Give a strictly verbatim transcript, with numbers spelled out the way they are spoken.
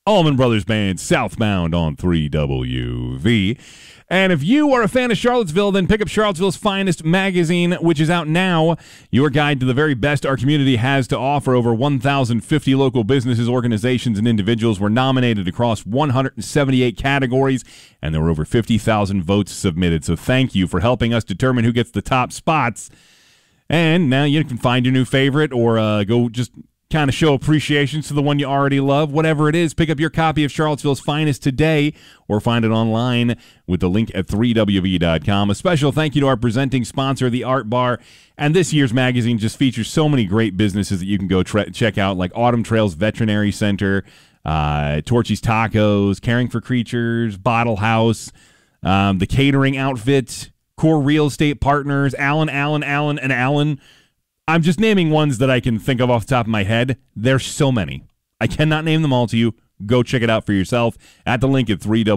Allman Brothers Band, Southbound on three W V. And if you are a fan of Charlottesville, then pick up Charlottesville's finest magazine, which is out now. Your guide to the very best our community has to offer. Over one thousand fifty local businesses, organizations, and individuals were nominated across one hundred seventy-eight categories, and there were over fifty thousand votes submitted. So thank you for helping us determine who gets the top spots. And now you can find your new favorite or uh, go just kind of show appreciation to the one you already love. Whatever it is, pick up your copy of Charlottesville's Finest today or find it online with the link at three W V dot com. A special thank you to our presenting sponsor, the Art Bar. And this year's magazine just features so many great businesses that you can go tra- check out, like Autumn Trails Veterinary Center, uh, Torchy's Tacos, Caring for Creatures, Bottle House, um, the Catering Outfit, Core Real Estate Partners, Allen, Allen, Allen, and Allen. I'm just naming ones that I can think of off the top of my head. There's so many. I cannot name them all to you. Go check it out for yourself at the link at three W